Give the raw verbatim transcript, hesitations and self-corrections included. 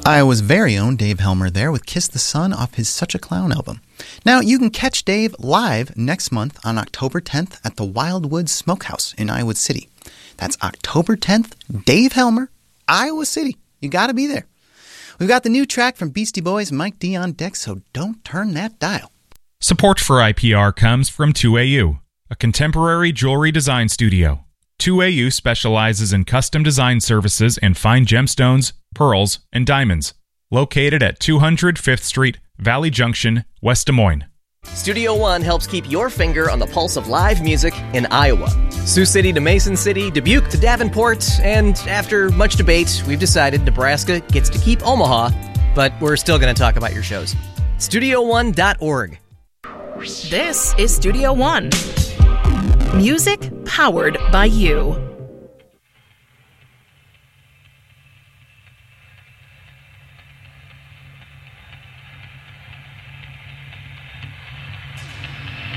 Iowa's very own Dave Helmer there with Kiss the Sun off his Such a Clown album. Now, you can catch Dave live next month on October tenth at the Wildwood Smokehouse in Iowa City. That's October tenth, Dave Helmer, Iowa City. You got to be there. We've got the new track from Beastie Boys, Mike D on deck, so don't turn that dial. Support for I P R comes from two A U, a contemporary jewelry design studio. two A U specializes in custom design services and fine gemstones, pearls, and diamonds. Located at two hundred Fifth Street, Valley Junction, West Des Moines. Studio One helps keep your finger on the pulse of live music in Iowa. Sioux City to Mason City, Dubuque to Davenport, and after much debate, we've decided Nebraska gets to keep Omaha, but we're still going to talk about your shows. studio one dot org. This is Studio One. Music powered by you.